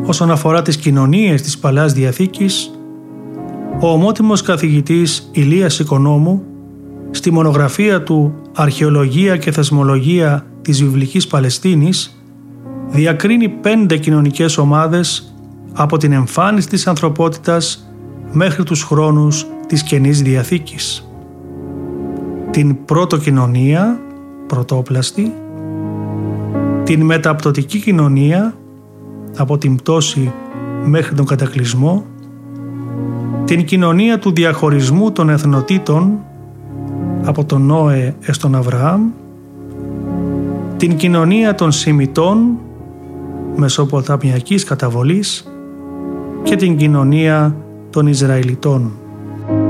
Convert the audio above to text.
όσον αφορά τις κοινωνίες της Παλαιάς Διαθήκης, ο ομότιμος καθηγητής Ηλίας Οικονόμου στη μονογραφία του «Αρχαιολογία και Θεσμολογία της Βιβλικής Παλαιστίνης» διακρίνει 5 κοινωνικές ομάδες από την εμφάνιση της ανθρωπότητας μέχρι τους χρόνους της Καινής Διαθήκης. Την πρωτοκοινωνία, πρωτόπλαστη, την μεταπτωτική κοινωνία από την πτώση μέχρι τον κατακλυσμό, την κοινωνία του διαχωρισμού των εθνοτήτων από τον Νόε έως τον Αβραάμ, την κοινωνία των Σημιτών μεσοποταμιακής καταβολής και την κοινωνία των Ισραηλιτών.